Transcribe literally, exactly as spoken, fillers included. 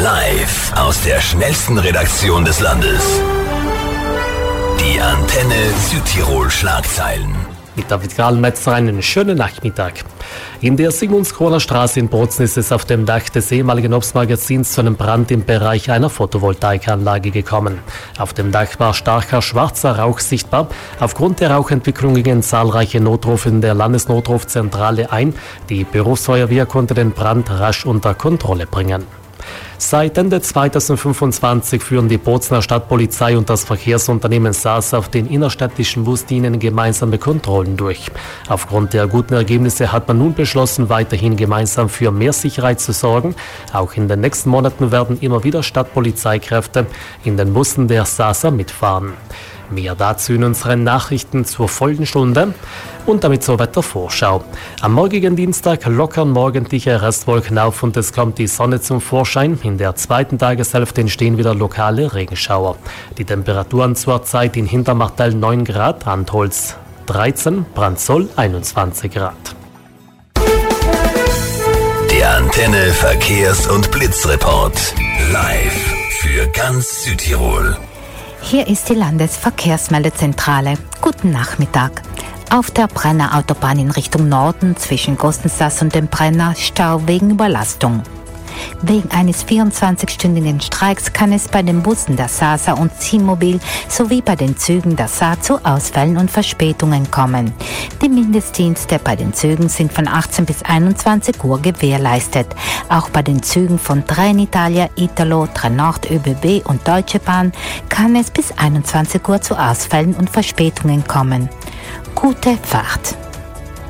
Live aus der schnellsten Redaktion des Landes. Die Antenne Südtirol Schlagzeilen. Mit David Grahlmetzer einen schönen Nachmittag. In der Sigmundskroner Straße in Bozen ist es auf dem Dach des ehemaligen Obstmagazins zu einem Brand im Bereich einer Photovoltaikanlage gekommen. Auf dem Dach war starker schwarzer Rauch sichtbar. Aufgrund der Rauchentwicklung gingen zahlreiche Notrufe in der Landesnotrufzentrale ein. Die Berufsfeuerwehr konnte den Brand rasch unter Kontrolle bringen. Seit Ende zweitausendfünfundzwanzig führen die Bozener Stadtpolizei und das Verkehrsunternehmen SASA auf den innerstädtischen Buslinien gemeinsame Kontrollen durch. Aufgrund der guten Ergebnisse hat man nun beschlossen, weiterhin gemeinsam für mehr Sicherheit zu sorgen. Auch in den nächsten Monaten werden immer wieder Stadtpolizeikräfte in den Bussen der SASA mitfahren. Mehr dazu in unseren Nachrichten zur vollen Stunde und damit zur Wettervorschau. Am morgigen Dienstag lockern morgendliche Restwolken auf und es kommt die Sonne zum Vorschein. In der zweiten Tageshälfte entstehen wieder lokale Regenschauer. Die Temperaturen zurzeit in Hintermartell neun Grad, Antholz dreizehn, Brandsoll einundzwanzig Grad. Der Antenne Verkehrs- und Blitzreport. Live für ganz Südtirol. Hier ist die Landesverkehrsmeldezentrale. Guten Nachmittag. Auf der Brenner Autobahn in Richtung Norden zwischen Gostensass und dem Brenner Stau wegen Überlastung. Wegen eines vierundzwanzigstündigen Streiks kann es bei den Bussen der SASA und Ziehmobil sowie bei den Zügen der S A zu Ausfällen und Verspätungen kommen. Die Mindestdienste bei den Zügen sind von achtzehn bis einundzwanzig Uhr gewährleistet. Auch bei den Zügen von Trenitalia, Italo, Trenord, ÖBB und Deutsche Bahn kann es bis einundzwanzig Uhr zu Ausfällen und Verspätungen kommen. Gute Fahrt!